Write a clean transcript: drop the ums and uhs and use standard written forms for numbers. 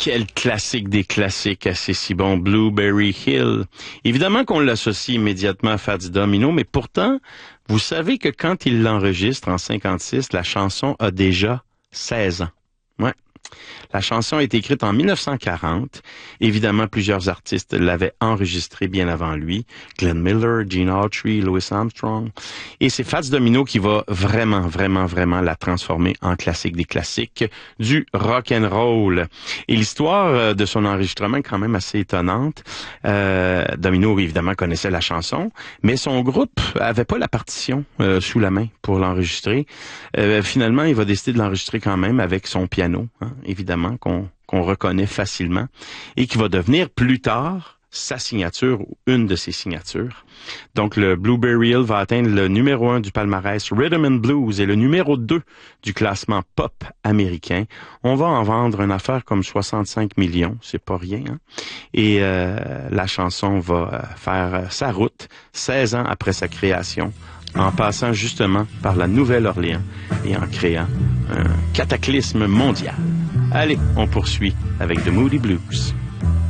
Quel classique des classiques, assez si bon, Blueberry Hill. Évidemment qu'on l'associe immédiatement à Fats Domino, mais pourtant, vous savez que quand il l'enregistre en 56, la chanson a déjà 16 ans. Ouais. La chanson a été écrite en 1940. Évidemment, plusieurs artistes l'avaient enregistrée bien avant lui. Glenn Miller, Gene Autry, Louis Armstrong. Et c'est Fats Domino qui va vraiment la transformer en classique des classiques du rock and roll. Et l'histoire de son enregistrement est quand même assez étonnante. Domino, évidemment, connaissait la chanson, mais son groupe avait pas la partition sous la main pour l'enregistrer. Finalement, il va décider de l'enregistrer quand même avec son piano, hein, évidemment, qu'on reconnaît facilement, et qui va devenir plus tard sa signature ou une de ses signatures. Donc, le Blueberry Hill va atteindre le numéro 1 du palmarès Rhythm and Blues et le numéro 2 du classement pop américain. On va en vendre une affaire comme 65 millions, c'est pas rien, hein? Et la chanson va faire sa route 16 ans après sa création, en passant justement par la Nouvelle-Orléans et en créant un cataclysme mondial. Allez, on poursuit avec The Moody Blues.